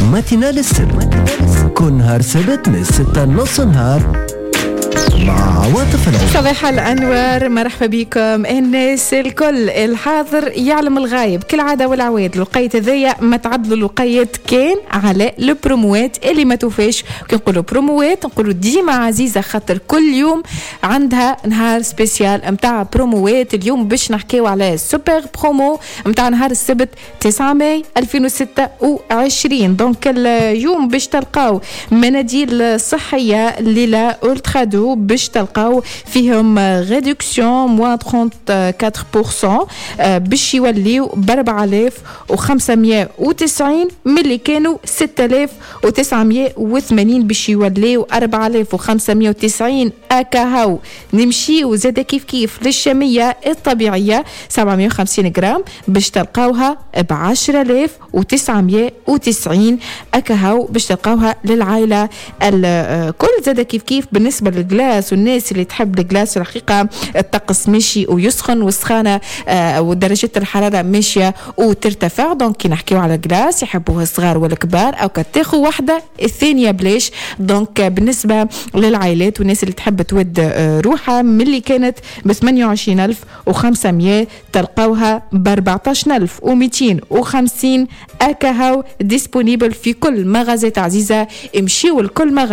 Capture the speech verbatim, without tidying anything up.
ماتينال السبت كل نهار سبت من ستة نص نهار مع عواطف العود. صباح الأنوار، مرحبا بكم الناس الكل. الحاضر يعلم الغايب كالعادة والعواد. الوقيت هذيا ما تعدلوا الوقيت كان على البروموات اللي ما توفاش. كنقولوا بروموات نقولوا ديما عزيزة، خاطر كل يوم عندها نهار سبيسيال متاع بروموات. اليوم باش نحكيو على سوبر برومو متاع نهار السبت تسعة ماي ألفين وستة وعشرين. دونك اليوم باش تلقاو مناديل صحية الليلة أولترا دو باش تلقاو فيهم ريدكسيون موان ثلاثة وثلاثين بالمية باش يوليو ب أربعة آلاف وخمسمية وتسعين ملي كانوا ستة آلاف وتسعمية وثمانين باش يوليو أربعة آلاف وخمسمية وتسعين. أكاهو نمشيو زادا كيف كيف للشامية الطبيعية سبعمية وخمسين جرام باش تلقاوها ب عشرة آلاف وتسعمية وتسعين. أكاهو باش تلقاوها للعائلة الكل زادا كيف كيف. بالنسبة للجلاس والناس اللي تحب الجلاس الحقيقة الطقس ماشي ويسخن والسخانة آه ودرجة الحرارة ماشية وترتفع. دونك كي نحكيو على الجلاس يحبوها الصغار والكبار أو كتاخو واحدة الثانية بلاش. دونك بالنسبة للعائلات والناس اللي تحب تود آه روحها ملي كانت ب ثمانية وعشرين ألف وخمسمية تلقاوها ب أربعتاش ألف ومئتين وخمسين. أكاهو ديسبونيبل في كل مغازات عزيزة. امشيو لكل مغازة